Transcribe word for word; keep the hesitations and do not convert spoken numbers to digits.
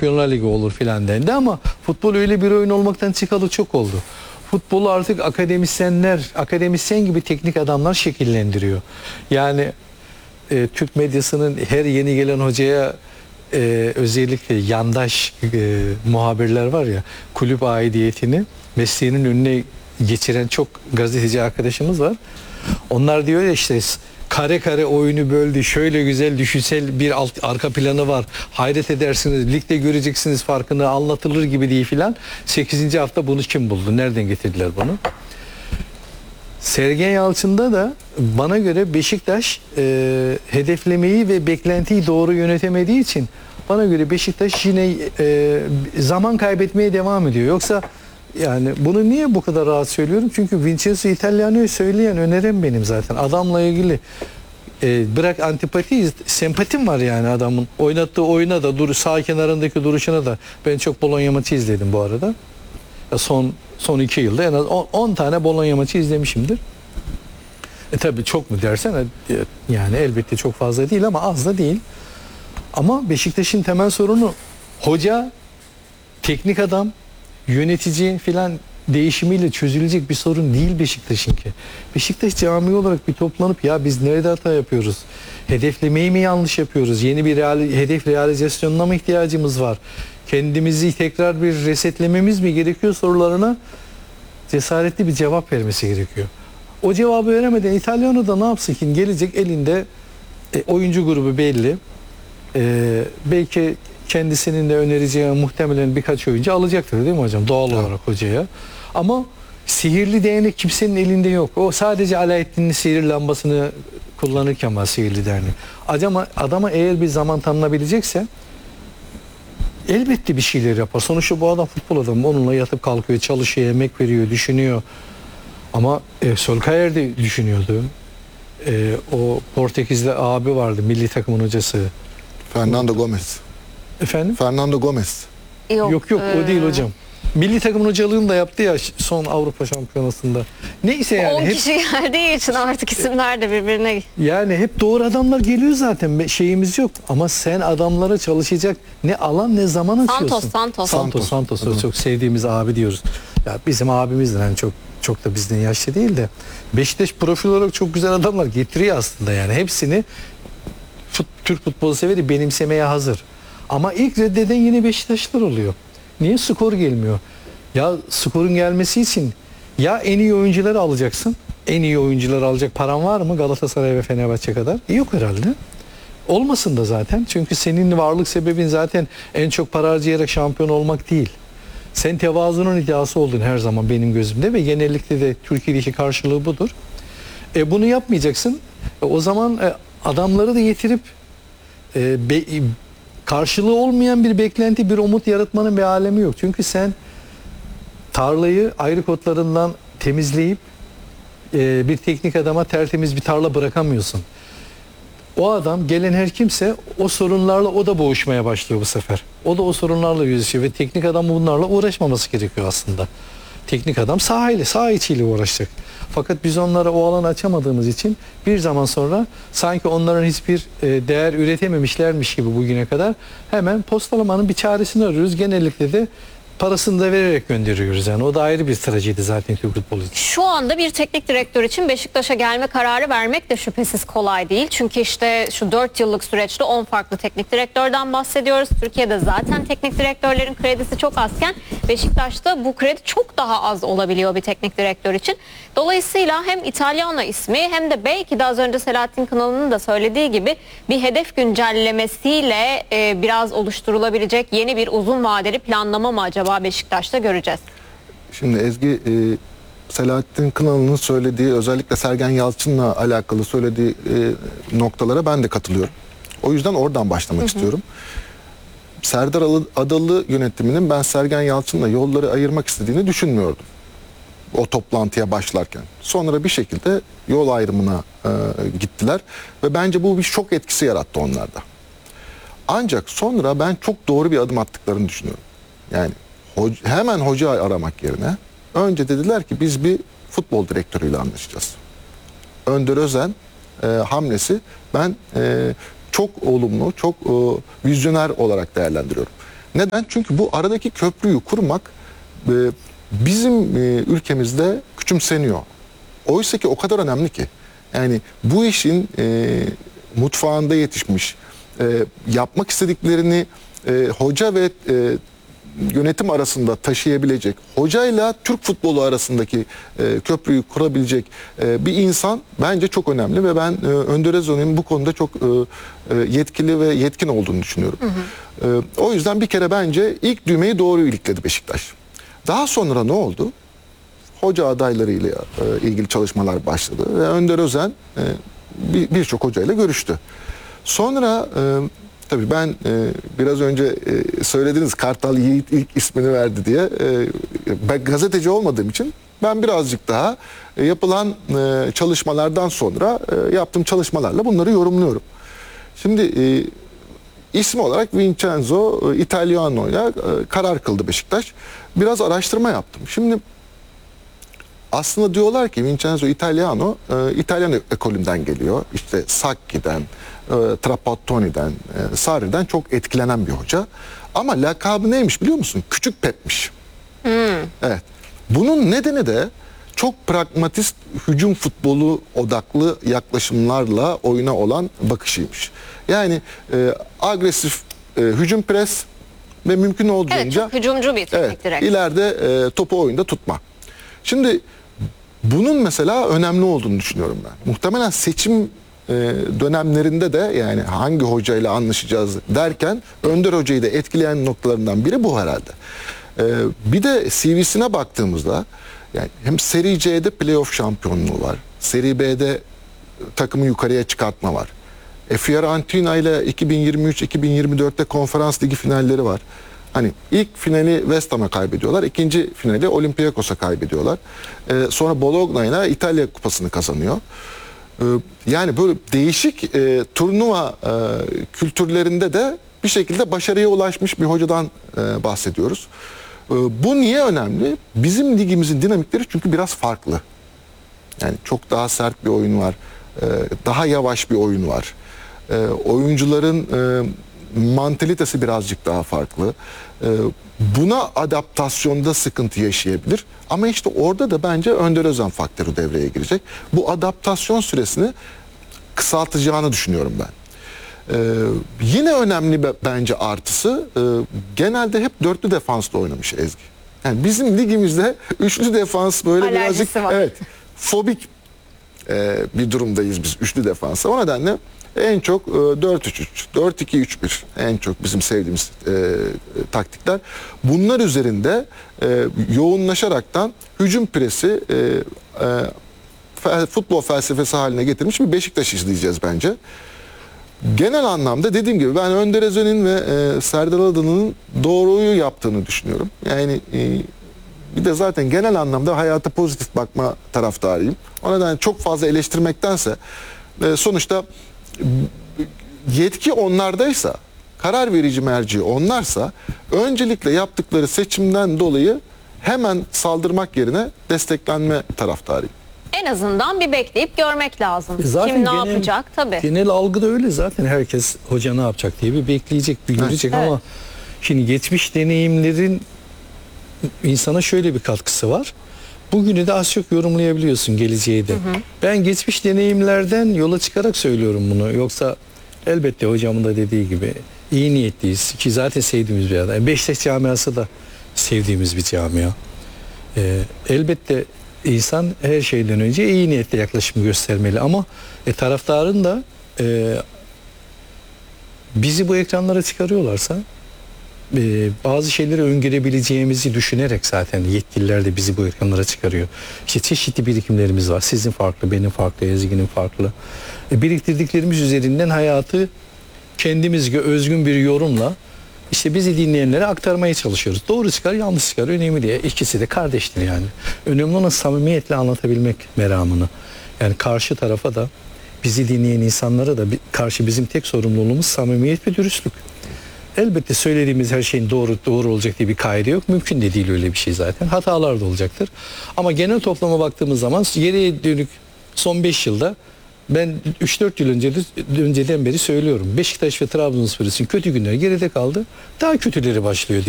Şampiyonlar Ligi olur filan dendi ama futbol öyle bir oyun olmaktan çıkalı çok oldu. Futbolu artık akademisyenler, akademisyen gibi teknik adamlar şekillendiriyor. Yani e, Türk medyasının her yeni gelen hocaya e, özellikle yandaş e, muhabirler var ya, kulüp aidiyetini mesleğinin önüne geçiren çok gazeteci arkadaşımız var. Onlar diyor ya işte kare kare oyunu böldü, şöyle güzel düşünsel bir alt, arka planı var, hayret edersiniz, ligde göreceksiniz farkını, anlatılır gibi değil filan. sekizinci hafta bunu kim buldu, nereden getirdiler bunu? Sergen Yalçın'da da bana göre Beşiktaş e, hedeflemeyi ve beklentiyi doğru yönetemediği için bana göre Beşiktaş yine e, zaman kaybetmeye devam ediyor. Yoksa yani bunu niye bu kadar rahat söylüyorum? Çünkü Vincenzo Italiano'yu söyleyen, öneren benim zaten. Adamla ilgili e, bırak antipati, sempatim var yani adamın. Oynattığı oyuna da, dur, sağ kenarındaki duruşuna da. Ben çok Bologna maçı izledim bu arada. Son son iki yılda en az on tane Bologna maçı izlemişimdir. E tabii çok mu dersen yani elbette çok fazla değil ama az da değil. Ama Beşiktaş'ın temel sorunu hoca, teknik adam, yönetici filan değişimiyle çözülecek bir sorun değil Beşiktaş'ınki. Beşiktaş cami olarak bir toplanıp ya biz nerede hata yapıyoruz? Hedeflemeyi mi yanlış yapıyoruz? Yeni bir real, hedef realizasyonuna mı ihtiyacımız var? Kendimizi tekrar bir resetlememiz mi gerekiyor sorularına cesaretli bir cevap vermesi gerekiyor. O cevabı veremeden İtalyanı da ne yapsın ki? Gelecek elinde e, oyuncu grubu belli. E, belki kendisinin de önereceği muhtemelen birkaç oyuncu alacaktır değil mi hocam? Doğal evet. olarak hocaya. Ama sihirli değnek kimsenin elinde yok. O sadece Alaaddin'in sihir lambasını kullanırken var sihirli değnek. Adama, adama eğer bir zaman tanınabilecekse elbette bir şeyler yapar. Sonuçta bu adam futbol adamı. Onunla yatıp kalkıyor, çalışıyor, emek veriyor, düşünüyor. Ama e, Solskjaer de düşünüyordu. E, o Portekizli abi vardı, milli takımın hocası. Fernando Gomes. Efendim? Fernando Gomes. Yok yok, yok ee... o değil hocam. Milli takımın hocalığını da yaptı ya son Avrupa Şampiyonası'nda. Neyse yani. on hep, kişi geldiği için artık isimler de birbirine... Yani hep doğru adamlar geliyor zaten. Şeyimiz yok. Ama sen adamlara çalışacak ne alan ne zaman açıyorsun. Santos, Santos. Santos, Santos. Santos. Çok sevdiğimiz abi diyoruz. Ya bizim abimizdir. Yani çok çok da bizden yaşlı değil de. Beşiktaş profil olarak çok güzel adamlar getiriyor aslında yani. Hepsini fut, Türk futbolu severi benimsemeye hazır. Ama ilk reddeden yine Beşiktaşlılar oluyor. Niye skor gelmiyor? Ya skorun gelmesi için ya en iyi oyuncuları alacaksın. En iyi oyuncuları alacak paran var mı Galatasaray ve Fenerbahçe kadar? E yok herhalde. Olmasın da zaten. Çünkü senin varlık sebebin zaten en çok para harcayarak şampiyon olmak değil. Sen tevazunun iddiası oldun her zaman benim gözümde ve genellikle de Türkiye'deki karşılığı budur. E bunu yapmayacaksın. E o zaman e, adamları da getirip e, be, karşılığı olmayan bir beklenti, bir umut yaratmanın bir alemi yok. Çünkü sen tarlayı ayrı kotlarından temizleyip e, bir teknik adama tertemiz bir tarla bırakamıyorsun. O adam gelen her kimse o sorunlarla o da boğuşmaya başlıyor bu sefer. O da o sorunlarla yüzleşiyor ve teknik adam bunlarla uğraşmaması gerekiyor aslında. Teknik adam sahayla, saha içiyle uğraşacak. Fakat biz onlara o alanı açamadığımız için bir zaman sonra sanki onların hiçbir değer üretememişlermiş gibi bugüne kadar hemen postalamanın bir çaresini arıyoruz. Genellikle de parasını da vererek gönderiyoruz yani. O da ayrı bir trajedi zaten Türk futbolu için. Şu anda bir teknik direktör için Beşiktaş'a gelme kararı vermek de şüphesiz kolay değil. Çünkü işte şu dört yıllık süreçte on farklı teknik direktörden bahsediyoruz. Türkiye'de zaten teknik direktörlerin kredisi çok azken Beşiktaş'ta bu kredi çok daha az olabiliyor bir teknik direktör için. Dolayısıyla hem İtalyano ismi hem de belki de az önce Selahattin Kınalı'nın da söylediği gibi bir hedef güncellemesiyle e, biraz oluşturulabilecek yeni bir uzun vadeli planlama mı acaba Beşiktaş'ta göreceğiz? Şimdi Ezgi, e, Selahattin Kınalı'nın söylediği, özellikle Sergen Yalçın'la alakalı söylediği e, noktalara ben de katılıyorum. O yüzden oradan başlamak hı hı. istiyorum. Serdar Adalı yönetiminin ben Sergen Yalçın'la yolları ayırmak istediğini düşünmüyordum. O toplantıya başlarken. Sonra bir şekilde yol ayrımına e, gittiler ve bence bu bir şok etkisi yarattı onlarda. Ancak sonra ben çok doğru bir adım attıklarını düşünüyorum. Yani hoca, hemen hoca aramak yerine önce dediler ki biz bir futbol direktörüyle anlaşacağız. Önder Özen e, hamlesi ben e, çok olumlu, çok e, vizyoner olarak değerlendiriyorum. Neden? Çünkü bu aradaki köprüyü kurmak e, bizim e, ülkemizde küçümseniyor. Oysa ki o kadar önemli ki. Yani bu işin e, mutfağında yetişmiş, e, yapmak istediklerini e, hoca ve e, yönetim arasında taşıyabilecek, hocayla Türk futbolu arasındaki e, köprüyü kurabilecek e, bir insan bence çok önemli ve ben e, Önder Özön'ün bu konuda çok e, e, yetkili ve yetkin olduğunu düşünüyorum. Hı hı. E, o yüzden bir kere bence ilk düğmeyi doğru ilikledi Beşiktaş. Daha sonra ne oldu? Hoca adaylarıyla e, ilgili çalışmalar başladı ve Önder Özen e, birçok bir hocayla görüştü. Sonra e, tabii ben e, biraz önce e, söylediniz Kartal Yiğit ilk ismini verdi diye. E, ben gazeteci olmadığım için ben birazcık daha e, yapılan e, çalışmalardan sonra e, yaptığım çalışmalarla bunları yorumluyorum. Şimdi e, ismi olarak Vincenzo Italiano'ya e, karar kıldı Beşiktaş. Biraz araştırma yaptım. Şimdi aslında diyorlar ki Vincenzo Italiano e, İtalyan ekolünden geliyor. İşte Sacchi'den, e, Trapattoni'den, e, Sarri'den çok etkilenen bir hoca. Ama lakabı neymiş biliyor musun? Küçük Pep'miş. Hmm. Evet. Bunun nedeni de çok pragmatist hücum futbolu odaklı yaklaşımlarla oyuna olan bakışıymış. Yani e, agresif e, hücum pres ve mümkün olduğunca evet, çok hücumcu bir teknik evet, direktör. ileride e, topu oyunda tutma. Şimdi bunun mesela önemli olduğunu düşünüyorum ben. Muhtemelen seçim e, dönemlerinde de yani hangi hocayla anlaşacağız derken Önder Hoca'yı da etkileyen noktalarından biri bu herhalde. E, bir de C V'sine baktığımızda yani hem Seri C'de playoff şampiyonluğu var. Seri B'de takımı yukarıya çıkartma var. E, Fiorentina ile iki bin yirmi üç iki bin yirmi dörtte konferans ligi finalleri var. Hani ilk finali West Ham'a kaybediyorlar. İkinci finali Olympiakos'a kaybediyorlar. Ee, sonra Bologna ile İtalya kupasını kazanıyor. Ee, yani böyle değişik e, turnuva e, kültürlerinde de bir şekilde başarıya ulaşmış bir hocadan e, bahsediyoruz. E, bu niye önemli? Bizim ligimizin dinamikleri çünkü biraz farklı. Yani çok daha sert bir oyun var. E, daha yavaş bir oyun var. E, oyuncuların e, mantalitesi birazcık daha farklı. Ee, buna adaptasyonda sıkıntı yaşayabilir. Ama işte orada da bence Önder Özen faktörü devreye girecek. Bu adaptasyon süresini kısaltacağını düşünüyorum ben. Ee, yine önemli bence artısı e, genelde hep dörtlü defansla oynamış Ezgi. Yani bizim ligimizde üçlü defans böyle alerjisi birazcık var. Evet, fobik e, bir durumdayız biz üçlü defansa. O nedenle en çok dört üç üç, dört iki üç bir en çok bizim sevdiğimiz e, taktikler. Bunlar üzerinde e, yoğunlaşaraktan hücum presi e, e, futbol felsefesi haline getirmiş bir Beşiktaş izleyeceğiz bence. Genel anlamda dediğim gibi ben Önder Özen'in ve e, Serdar Adalı'nın doğruyu yaptığını düşünüyorum. Yani e, bir de zaten genel anlamda hayata pozitif bakma taraftarıyım. O nedenle çok fazla eleştirmektense e, sonuçta yetki onlardaysa, karar verici merci onlarsa öncelikle yaptıkları seçimden dolayı hemen saldırmak yerine desteklenme taraftarıyım. En azından bir bekleyip görmek lazım. Zaten Kim ne genel, yapacak tabii. Genel algı da öyle zaten. Herkes hoca ne yapacak diye bir bekleyecek, bir görecek Evet. ama şimdi geçmiş deneyimlerin insana şöyle bir katkısı var. Bugünü de az çok yorumlayabiliyorsun, geleceği de. Hı hı. Ben geçmiş deneyimlerden yola çıkarak söylüyorum bunu. Yoksa elbette hocamın da dediği gibi iyi niyetliyiz ki zaten sevdiğimiz bir adam. Beşiktaş camiası da sevdiğimiz bir camia. Ee, elbette insan her şeyden önce iyi niyetle yaklaşım göstermeli ama e, taraftarın da e, bizi bu ekranlara çıkarıyorlarsa Ee, bazı şeyleri öngörebileceğimizi düşünerek zaten yetkililer de bizi bu ekranlara çıkarıyor. İşte çeşitli birikimlerimiz var. Sizin farklı, benim farklı, Ezgi'nin farklı. E, biriktirdiklerimiz üzerinden hayatı kendimizce özgün bir yorumla işte bizi dinleyenlere aktarmaya çalışıyoruz. Doğru çıkar, yanlış çıkar, önemli diye. İkisi de kardeştir yani. Önemli olan samimiyetle anlatabilmek meramını. Yani karşı tarafa da bizi dinleyen insanlara da karşı bizim tek sorumluluğumuz samimiyet ve dürüstlük. Elbette söylediğimiz her şeyin doğru doğru olacak diye bir kaide yok. Mümkün de değil öyle bir şey zaten. Hatalar da olacaktır. Ama genel toplama baktığımız zaman geriye dönük son beş yılda Ben üç dört yıl önce de, önceden beri söylüyorum. Beşiktaş ve Trabzonspor için kötü günler geride kaldı. Daha kötüleri başlıyor diye.